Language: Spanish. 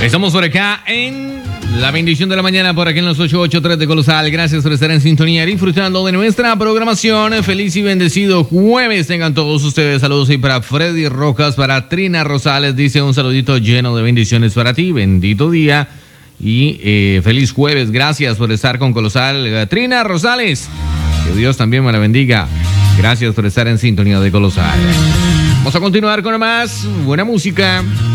Estamos por acá en La Bendición de la Mañana, por aquí en los 883 de Colosal. Gracias por estar en sintonía, disfrutando de nuestra programación. Feliz y bendecido jueves tengan todos ustedes. Saludos y para Freddy Rojas, para Trina Rosales, dice un saludito lleno de bendiciones para ti. Bendito día y feliz jueves. Gracias por estar con Colosal. Trina Rosales, que Dios también me la bendiga. Gracias por estar en sintonía de Colosal. Vamos a continuar con más buena música.